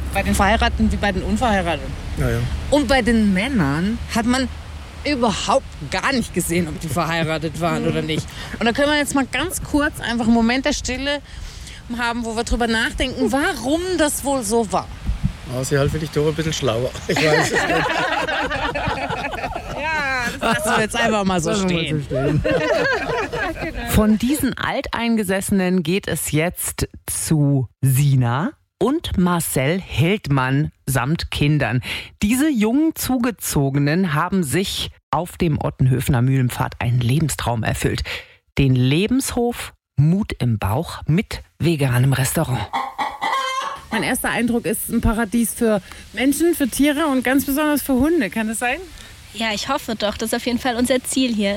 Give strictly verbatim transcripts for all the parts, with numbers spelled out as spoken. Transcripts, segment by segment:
Bei den Verheirateten wie bei den Unverheirateten. Ja, ja. Und bei den Männern hat man überhaupt gar nicht gesehen, ob die verheiratet waren oder nicht. Und da können wir jetzt mal ganz kurz einfach einen Moment der Stille haben, wo wir drüber nachdenken, warum das wohl so war. Oh, sie halt vielleicht doch ein bisschen schlauer. Ich weiß es nicht. Ja, das lassen wir jetzt einfach mal so stehen. Von diesen Alteingesessenen geht es jetzt zu Sina und Marcel Heldmann samt Kindern. Diese jungen Zugezogenen haben sich auf dem Ottenhöfener Mühlenpfad einen Lebenstraum erfüllt. Den Lebenshof Mut im Bauch mit veganem Restaurant. Mein erster Eindruck ist ein Paradies für Menschen, für Tiere und ganz besonders für Hunde. Kann das sein? Ja, ich hoffe doch. Das ist auf jeden Fall unser Ziel hier.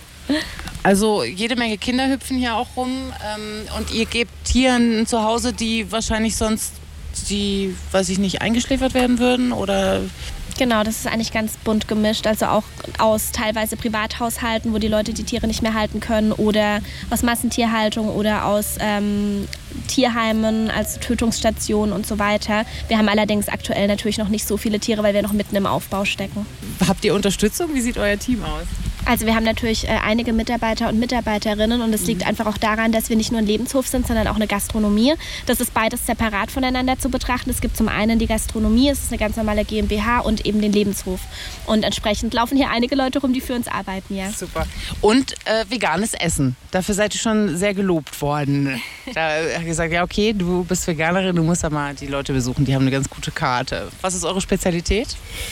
Also jede Menge Kinder hüpfen hier auch rum ähm, und ihr gebt Tieren zu Hause, die wahrscheinlich sonst, die, weiß ich nicht, eingeschläfert werden würden oder... Genau, das ist eigentlich ganz bunt gemischt, also auch aus teilweise Privathaushalten, wo die Leute die Tiere nicht mehr halten können oder aus Massentierhaltung oder aus ähm, Tierheimen, also Tötungsstationen und so weiter. Wir haben allerdings aktuell natürlich noch nicht so viele Tiere, weil wir noch mitten im Aufbau stecken. Habt ihr Unterstützung? Wie sieht euer Team aus? Also wir haben natürlich äh, einige Mitarbeiter und Mitarbeiterinnen und es liegt mhm. einfach auch daran, dass wir nicht nur ein Lebenshof sind, sondern auch eine Gastronomie. Das ist beides separat voneinander zu betrachten. Es gibt zum einen die Gastronomie, es ist eine ganz normale GmbH und eben den Lebenshof. Und entsprechend laufen hier einige Leute rum, die für uns arbeiten, ja. Super. Und äh, veganes Essen. Dafür seid ihr schon sehr gelobt worden. Da hat gesagt, ja okay, du bist Veganerin, du musst da mal die Leute besuchen, die haben eine ganz gute Karte. Was ist eure Spezialität?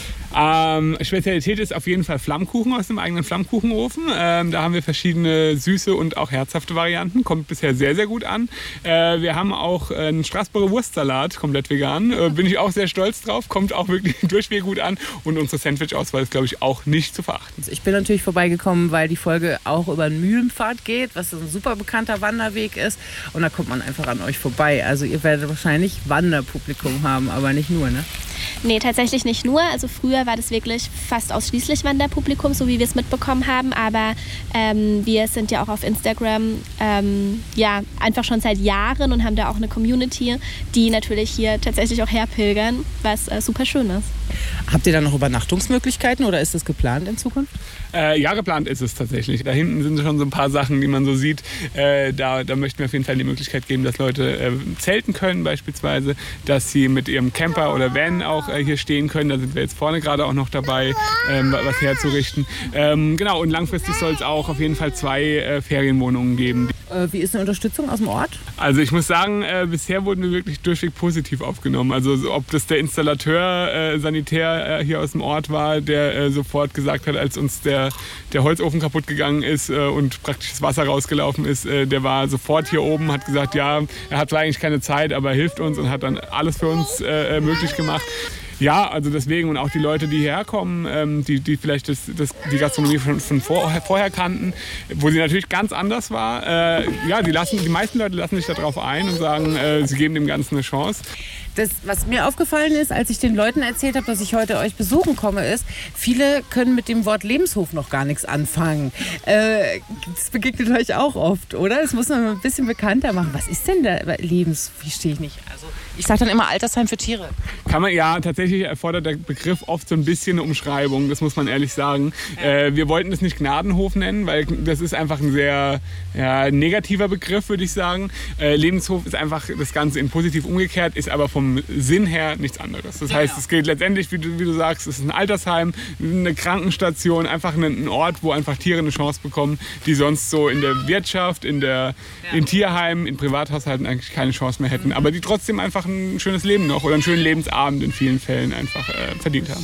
Ähm, Spezialität ist auf jeden Fall Flammkuchen aus dem eigenen Flammkuchenofen. Ähm, da haben wir verschiedene süße und auch herzhafte Varianten. Kommt bisher sehr, sehr gut an. Äh, wir haben auch einen Straßburger Wurstsalat, komplett vegan. Äh, bin ich auch sehr stolz drauf. Kommt auch wirklich durchweg gut an. Und unsere Sandwich-Auswahl ist, glaube ich, auch nicht zu verachten. Ich bin natürlich vorbeigekommen, weil die Folge auch über den Mühlenpfad geht, was ein super bekannter Wanderweg ist. Und da kommt man einfach an euch vorbei. Also ihr werdet wahrscheinlich Wanderpublikum haben, aber nicht nur, ne? Nee, tatsächlich nicht nur. Also früher war das wirklich fast ausschließlich Wanderpublikum, so wie wir es mitbekommen haben. Aber ähm, wir sind ja auch auf Instagram ähm, ja, einfach schon seit Jahren und haben da auch eine Community, die natürlich hier tatsächlich auch herpilgern, was äh, super schön ist. Habt ihr da noch Übernachtungsmöglichkeiten oder ist das geplant in Zukunft? Äh, ja, geplant ist es tatsächlich. Da hinten sind schon so ein paar Sachen, die man so sieht. Äh, da, da möchten wir auf jeden Fall die Möglichkeit geben, dass Leute äh, zelten können beispielsweise, dass sie mit ihrem Camper oder Van auch äh, hier stehen können. Da sind wir jetzt vorne gerade auch noch dabei, ähm, was herzurichten. Ähm, genau, und langfristig soll es auch auf jeden Fall zwei äh, Ferienwohnungen geben. Äh, wie ist eine Unterstützung aus dem Ort? Also ich muss sagen, äh, bisher wurden wir wirklich durchweg positiv aufgenommen. Also so, ob das der Installateur, äh, Sanitär äh, hier aus dem Ort war, der äh, sofort gesagt hat, als uns der, der Holzofen kaputt gegangen ist äh, und praktisch das Wasser rausgelaufen ist, äh, der war sofort hier oben, hat gesagt, ja, er hat zwar eigentlich keine Zeit, aber er hilft uns und hat dann alles für uns äh, möglich gemacht. Ja, also deswegen und auch die Leute, die hierher kommen, ähm, die, die vielleicht das, das, die Gastronomie von, von vor, vorher kannten, wo sie natürlich ganz anders war. Äh, ja, die, lassen, die meisten Leute lassen sich darauf ein und sagen, äh, sie geben dem Ganzen eine Chance. Das, was mir aufgefallen ist, als ich den Leuten erzählt habe, dass ich heute euch besuchen komme, ist, viele können mit dem Wort Lebenshof noch gar nichts anfangen. Äh, das begegnet euch auch oft, oder? Das muss man ein bisschen bekannter machen. Was ist denn der Lebens... Wie stehe ich nicht? Also, ich sage dann immer Altersheim für Tiere. Kann man, ja, tatsächlich erfordert der Begriff oft so ein bisschen eine Umschreibung, das muss man ehrlich sagen. Ja. Äh, wir wollten das nicht Gnadenhof nennen, weil das ist einfach ein sehr ja, negativer Begriff, würde ich sagen. Äh, Lebenshof ist einfach das Ganze in positiv umgekehrt, ist aber vom Sinn her nichts anderes. Das heißt, es geht letztendlich, wie du, wie du sagst, es ist ein Altersheim, eine Krankenstation, einfach ein, ein Ort, wo einfach Tiere eine Chance bekommen, die sonst so in der Wirtschaft, in, der, ja. in Tierheimen, in Privathaushalten eigentlich keine Chance mehr hätten, mhm. aber die trotzdem einfach ein schönes Leben noch oder einen schönen Lebensabend in vielen Fällen einfach äh, verdient haben.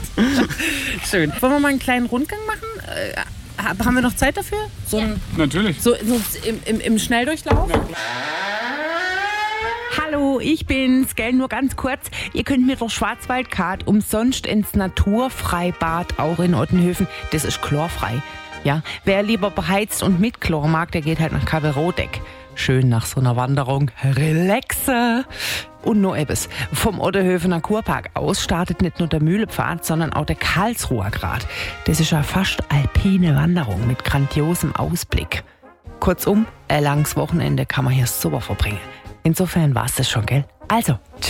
Schön. Wollen wir mal einen kleinen Rundgang machen? Äh, haben wir noch Zeit dafür? So ein, Natürlich. So, so im, im, im Schnelldurchlauf? Ja. Hallo, ich bin's, gell, nur ganz kurz. Ihr könnt mit der Schwarzwaldcard umsonst ins Naturfreibad auch in Ottenhöfen. Das ist chlorfrei. Ja, wer lieber beheizt und mit Chlor mag, der geht halt nach Kaberodeck. Schön nach so einer Wanderung relaxe. Und noch etwas. Vom Ottenhöfener Kurpark aus startet nicht nur der Mühlepfad, sondern auch der Karlsruher Grat. Das ist ja fast alpine Wanderung mit grandiosem Ausblick. Kurzum, ein langes Wochenende kann man hier super verbringen. Insofern war's das schon, gell? Also, tschüss.